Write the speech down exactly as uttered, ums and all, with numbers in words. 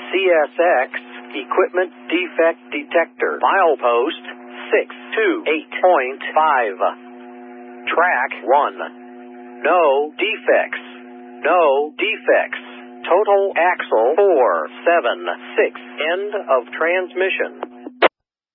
C S X Equipment Defect Detector. Milepost six two eight point five. Track one. No defects. No defects. Total axle four seven six. End of transmission.